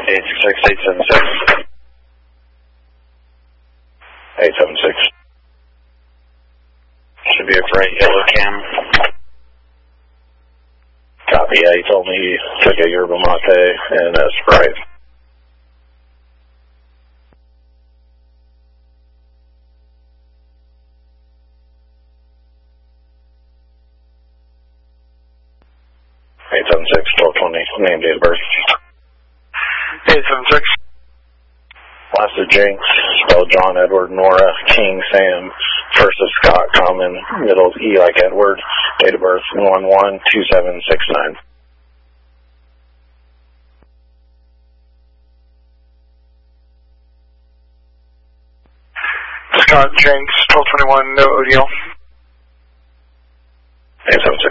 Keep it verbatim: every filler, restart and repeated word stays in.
eight six six, eight seven six. eight seven six. Should be a bright yellow cam. Copy, yeah, he told me he took a yerba mate and a Sprite. eight seven six, twelve twenty, name, date of birth. eight seven six. Last of Jinx, spelled John, Edward, Nora, King, Sam. First of Scott, common. Middle is E like Edward. Date of birth one one two seven six nine. Scott Jinx, twelve twenty-one, no O D L. eight seven